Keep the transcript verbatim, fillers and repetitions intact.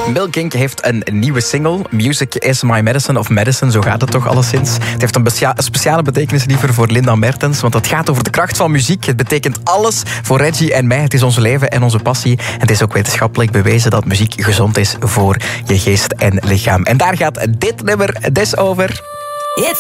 Milking heeft een nieuwe single. Music is my medicine, of medicine, zo gaat het toch alleszins. Het heeft een besia- speciale betekenis liever voor Linda Mertens, want het gaat over de kracht van muziek. Het betekent alles voor Reggie en mij. Het is ons leven en onze passie. En het is ook wetenschappelijk bewezen dat muziek gezond is voor je geest en lichaam. En daar gaat dit nummer dus over.